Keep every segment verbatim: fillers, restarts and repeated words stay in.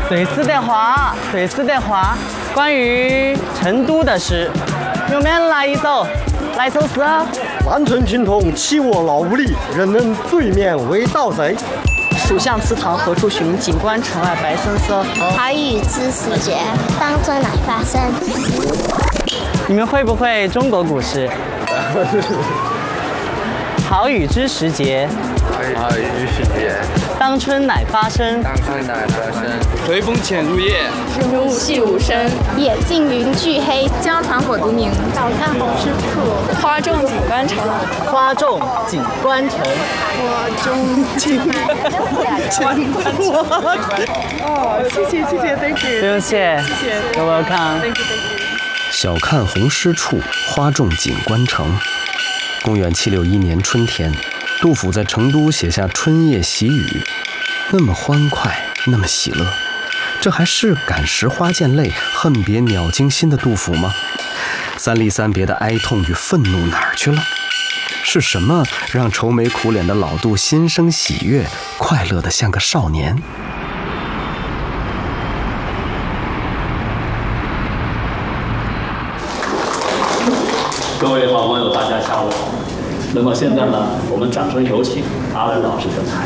对诗的话，对诗的话，关于成都的诗，有没有来一首？来首诗啊！ 南城群童欺我老无力，人人对面为盗贼。 蜀巷祠堂何处寻？锦官城外白僧僧。 好雨知时节，当春乃发生。 你们会不会中国古诗？好雨知时节， 好雨知时节， 当春乃发生。 当春乃发生。 随风潜入夜， 润物细无声。 野径云俱黑， 江船火独明。 晓看红湿处， 花重锦官城。 花重锦官城。 花重锦锦官城。哦，谢谢谢谢 ，thank you。 不用谢， 谢谢 ，You're welcome。 thank you thank you。 晓看红湿处，花重锦官城。公元七六一年春天，杜甫在成都写下《春夜喜雨》，那么欢快，那么喜乐，这还是感时花溅泪，恨别鸟惊心的杜甫吗？三离三别的哀痛与愤怒哪儿去了？是什么让愁眉苦脸的老杜心生喜悦，快乐得像个少年？ 各位好朋友，大家下午好。那么现在呢，我们掌声有请阿来老师登台。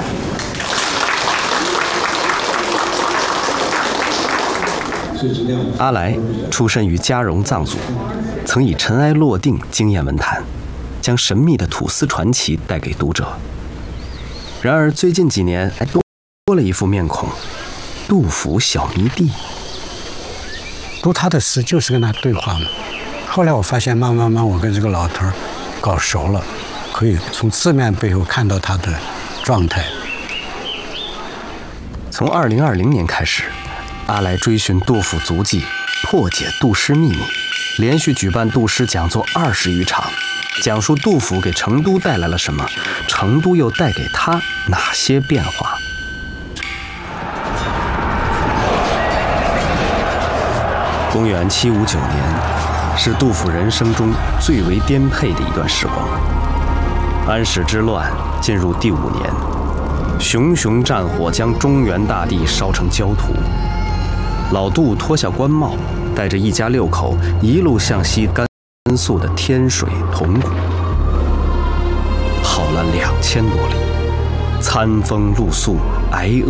阿来出身于嘉荣藏族，曾以尘埃落定惊艳文坛，将神秘的土司传奇带给读者。然而最近几年还多多了一副面孔——杜甫小迷弟。 读他的诗就是跟他对话嘛。后来我发现，慢慢慢，我跟这个老头儿搞熟了，可以从字面背后看到他的状态。 从二零二零年开始，阿来追寻杜甫足迹，破解杜诗秘密，连续举办杜诗讲座二十余场，讲述杜甫给成都带来了什么，成都又带给他哪些变化。公元七五九年，是杜甫人生中最为颠沛的一段时光。安史之乱进入第五年，熊熊战火将中原大地烧成焦土。老杜脱下官帽，带着一家六口一路向西甘肃的天水、铜鼓，跑了两千多里，餐风露宿，挨饿。